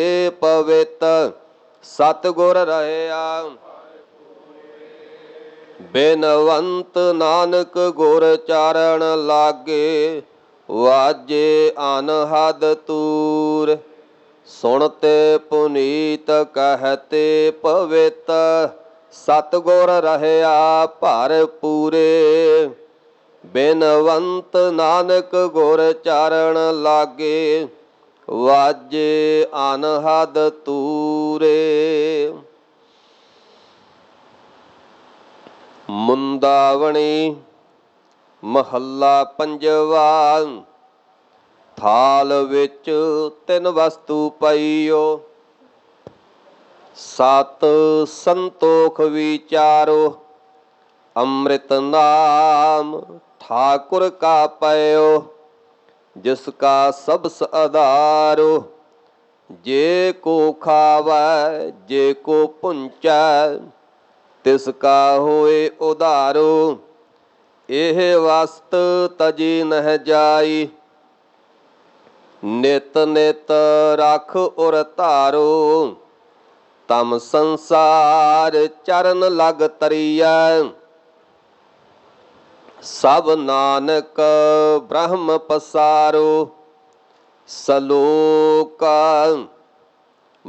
ਪਵਿੱਤ ਸਤਿਗੁਰ ਰਹਿਆ। ਬਿਨਵੰਤ ਨਾਨਕ ਗੁਰ ਚਾਰਣ ਲਾਗੇ, ਵਾਜੇ ਅਨਹਦ ਤੂਰ। ਸੁਣਤੇ ਪੁਨੀਤ ਕਹਤੇ ਪਵਿੱਤ, ਸਤਿਗੁਰ ਰਹਿਆ ਭਰ ਪੂਰੇ। ਬਿਨਵੰਤ ਨਾਨਕ ਗੁਰ ਚਾਰਣ ਲਾਗੇ, ਵਾਜੇ ਅਨਹਦ ਤੂਰੇ। ਮੁੰਦਾਵਣੀ ਮਹੱਲਾ ਪੰਜਵਾ। ਥਾਲ ਵਿੱਚ ਤਿੰਨ ਵਸਤੂ ਪਈਓ, ਸਤ ਸੰਤੋਖ ਵਿਚਾਰੋ। ਅੰਮ੍ਰਿਤ ਨਾਮ ਠਾਕੁਰ ਕਾ ਪਇਓ, ਜਿਸ ਕਾ ਸਬਸ ਆਧਾਰੋ। ਜੇ ਕੋ ਖਾਵੈ ਜੇ ਕੋ ਪੁੰਚੈ, ਤਿਸ ਕਾ ਹੋਏ ਉਧਾਰੋ। ਇਹ ਵਸਤ ਤਜੀ ਨਹਿ ਜਾਈ, ਨਿਤ ਨਿਤ ਰਖ ਉਰ ਧਾਰੋ। ਤਮ ਸੰਸਾਰ ਚਰਨ ਲਗ ਤਰੀਐ, ਸਭ ਨਾਨਕ ਬ੍ਰਹਮ ਪਸਾਰੋ। ਸਲੋਕ